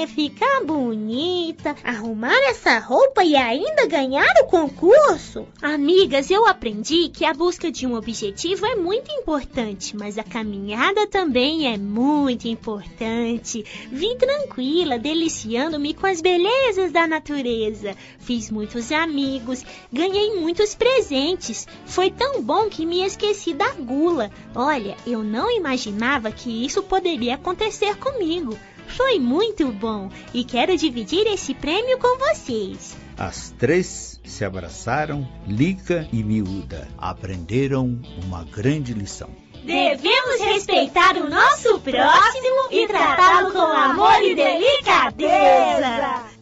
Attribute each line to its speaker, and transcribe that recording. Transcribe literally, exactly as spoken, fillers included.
Speaker 1: querer ficar bonita, arrumar essa roupa e ainda ganhar o concurso? Amigas, eu aprendi que a busca de um objetivo é muito importante, mas a caminhada também é muito importante. Vim tranquila, deliciando-me com as belezas da natureza. Fiz muitos amigos, ganhei muitos presentes. Foi tão bom que me esqueci da gula. Olha, eu não imaginava que isso poderia acontecer comigo. Foi muito bom e quero dividir esse prêmio com vocês.
Speaker 2: As três se abraçaram, Lica e Miúda. Aprenderam uma grande lição.
Speaker 1: Devemos respeitar o nosso próximo e tratá-lo com amor e delicadeza.